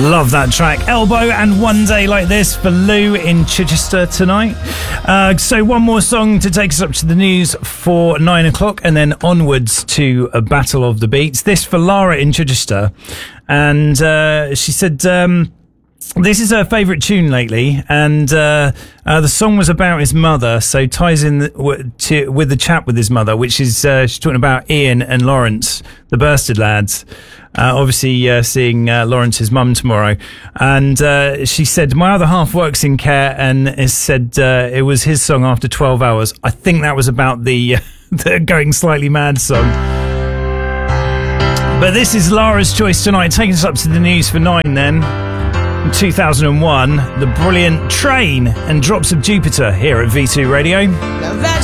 Love that track. Elbow and One Day Like This for Lou in Chichester tonight. So one more song to take us up to the news for 9 o'clock and then onwards to a Battle of the Beats. This for Lara in Chichester. And she said this is her favourite tune lately, and the song was about his mother, so ties in with the chat with his mother, which is she's talking about Ian and Lawrence, the Bursted lads. Obviously seeing Lawrence's mum tomorrow, and she said my other half works in care and has said it was his song after 12 hours. I think that was about the Going Slightly Mad song. But this is Lara's choice tonight, taking us up to the news for 9 then. In 2001, the brilliant Train and Drops of Jupiter here at V2 Radio.